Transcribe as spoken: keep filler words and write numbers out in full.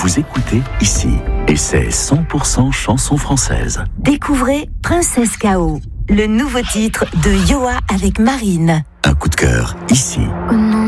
vous écoutez ici. Et c'est cent pour cent chanson française. Découvrez Princesse K O, le nouveau titre de Yoa avec Marine. Un coup de cœur ici. Oh non.